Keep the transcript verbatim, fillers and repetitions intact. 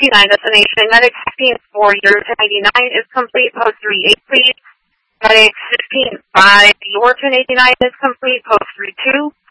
nine destination. Medic fifteen four, your ten eighty-nine is complete. Post three eight, please. Medic fifteen five, your ten eighty-nine is complete. Post three two.